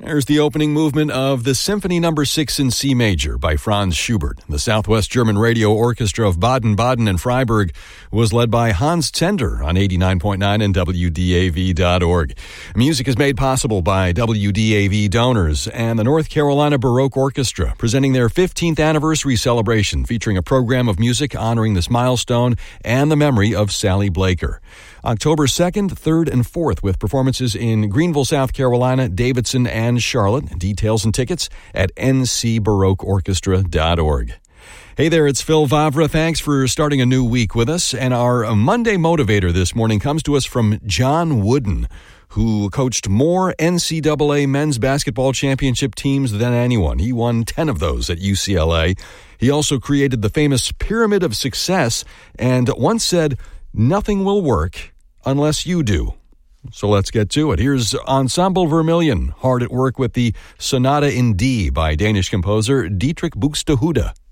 There's the opening movement of the Symphony No. 6 in C major by Franz Schubert. The Southwest German Radio Orchestra of Baden-Baden and Freiburg was led by Hans Zender on 89.9 and WDAV.org. Music is made possible by WDAV donors and the North Carolina Baroque Orchestra, presenting their 15th anniversary celebration featuring a program of music honoring this milestone and the memory of Sally Blaker. October 2nd, 3rd, and 4th with performances in Greenville, South Carolina, Davidson, and Charlotte. Details and tickets at ncbaroqueorchestra.org. Hey there, it's Phil Vavra. Thanks for starting a new week with us. And our Monday Motivator this morning comes to us from John Wooden, who coached more NCAA men's basketball championship teams than anyone. He won 10 of those at UCLA. He also created the famous Pyramid of Success and once said, "Nothing will work unless you do." So let's get to it. Here's Ensemble Vermilion, hard at work with the Sonata in D by Danish composer Dietrich Buxtehude.